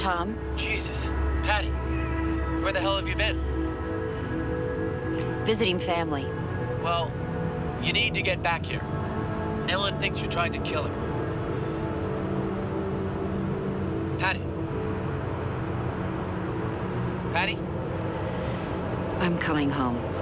Tom. Jesus. Patty, where the hell have you been? Visiting family. Well, you need to get back here. Ellen thinks you're trying to kill her. Patty? Patty? I'm coming home.